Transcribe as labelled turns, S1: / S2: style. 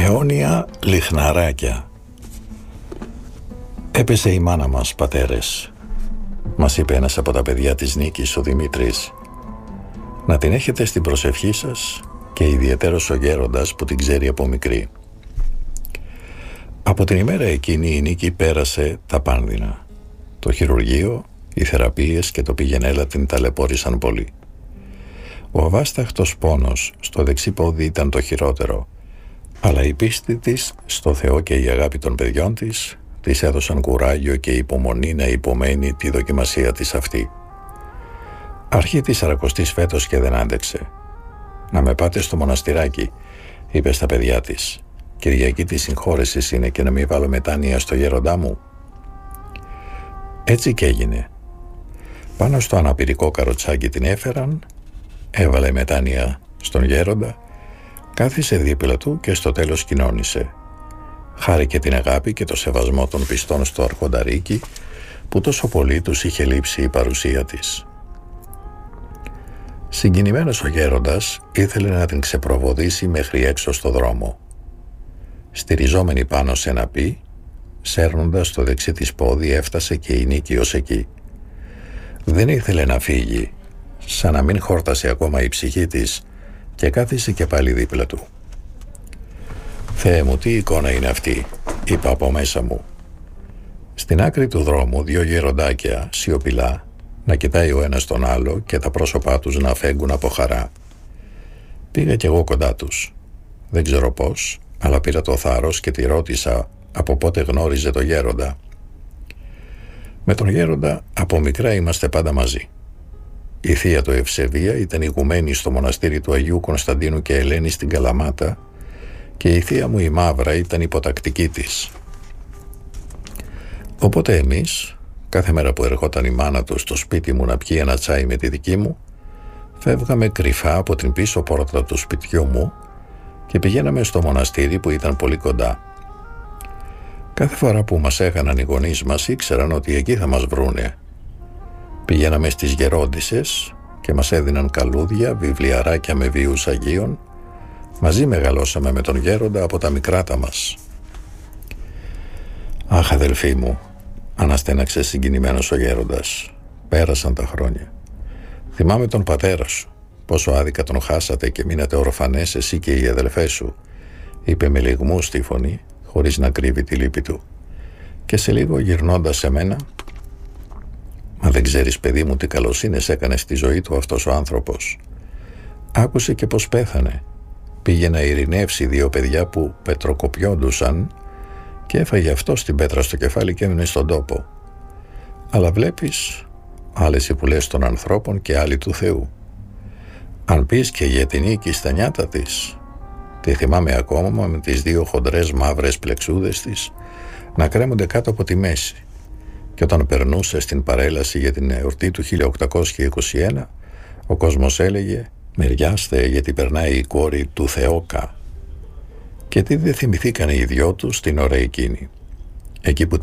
S1: Αιώνια λιχναράκια. Έπεσε η μάνα μας, πατέρες, μας είπε ένας από τα παιδιά της Νίκης, ο Δημήτρης. Να την έχετε στην προσευχή σας και ιδιαιτέρως ο γέροντας που την ξέρει από μικρή. Από την ημέρα εκείνη η Νίκη πέρασε τα πάνδυνα. Το χειρουργείο, οι θεραπείες και το πηγενέλα την ταλαιπώρησαν πολύ. Ο αβάσταχτος πόνος στο δεξί πόδι ήταν το χειρότερο, αλλά η πίστη της στο Θεό και η αγάπη των παιδιών της έδωσαν κουράγιο και υπομονή να υπομένει τη δοκιμασία της αυτή. Αρχή της Σαρακοστής φέτος και δεν άντεξε. «Να με πάτε στο μοναστηράκι», είπε στα παιδιά της. «Κυριακή της συγχώρεσης είναι και να μην βάλω μετάνοια στο γέροντά μου». Έτσι κι έγινε. Πάνω στο αναπηρικό καροτσάκι την έφεραν, έβαλε μετάνοια στον γέροντα, κάθισε δίπλα του και στο τέλος κοινώνησε. Χάρηκε την αγάπη και το σεβασμό των πιστών στο αρχονταρίκι που τόσο πολύ τους είχε λείψει η παρουσία της. Συγκινημένος ο γέροντας ήθελε να την ξεπροβοδήσει μέχρι έξω στο δρόμο. Στηριζόμενη πάνω σε ένα πι, σέρνοντας το δεξί της πόδι, έφτασε και η Νίκη ως εκεί. Δεν ήθελε να φύγει, σαν να μην χόρτασε ακόμα η ψυχή της, και κάθισε και πάλι δίπλα του. «Θεέ μου, τι εικόνα είναι αυτή», είπα από μέσα μου. Στην άκρη του δρόμου δύο γεροντάκια σιωπηλά να κοιτάει ο ένας τον άλλο και τα πρόσωπά τους να φέγγουν από χαρά. Πήγα κι εγώ κοντά τους. Δεν ξέρω πώς, αλλά πήρα το θάρρος και τη ρώτησα από πότε γνώριζε το γέροντα. Με τον γέροντα από μικρά είμαστε πάντα μαζί. Η θεία του Ευσεβία ήταν ηγουμένη στο μοναστήρι του Αγίου Κωνσταντίνου και Ελένη στην Καλαμάτα και η θεία μου η Μαύρα ήταν υποτακτική της. Οπότε εμείς, κάθε μέρα που ερχόταν η μάνα του στο σπίτι μου να πιει ένα τσάι με τη δική μου, φεύγαμε κρυφά από την πίσω πόρτα του σπιτιού μου και πηγαίναμε στο μοναστήρι που ήταν πολύ κοντά. Κάθε φορά που μας έχαναν οι γονείς μας ήξεραν ότι εκεί θα μας βρούνε. Πηγαίναμε στις γερόντισσες και μας έδιναν καλούδια, βιβλιαράκια με βίους Αγίων. Μαζί μεγαλώσαμε με τον γέροντα από τα μικράτα μας. «Αχ, αδελφοί μου», αναστέναξε συγκινημένος ο γέροντας, «πέρασαν τα χρόνια. Θυμάμαι τον πατέρα σου, πόσο άδικα τον χάσατε και μείνατε ορφανές εσύ και οι αδελφές σου», είπε με λυγμούς στη φωνή, χωρίς να κρύβει τη λύπη του. Και σε λίγο γυρνώντας σε μένα, «Μα δεν ξέρεις, παιδί μου, τι καλοσύνες έκανε στη ζωή του αυτός ο άνθρωπος. Άκουσε και πως πέθανε. Πήγε να ειρηνεύσει δύο παιδιά που πετροκοπιόντουσαν και έφαγε αυτό στην πέτρα στο κεφάλι και έμεινε στον τόπο. Αλλά βλέπεις, άλλες οι πουλές των ανθρώπων και άλλοι του Θεού. Αν πεις και για την Νίκη στα νιάτα της, τη θυμάμαι ακόμα με τις δύο χοντρές μαύρες πλεξούδες της να κρέμονται κάτω από τη μέση. Και όταν περνούσε στην παρέλαση για την εορτή του 1821, ο κόσμος έλεγε «Μεριάστε, γιατί περνάει η κόρη του Θεόκα». Και τι δεν θυμηθήκανε οι δυο τους την ώρα εκείνη, εκεί που